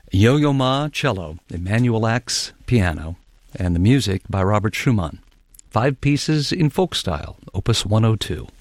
Yo-Yo Ma, cello, Emanuel Axe, piano, and the music by Robert Schumann. 5 pieces in folk style, Opus 102.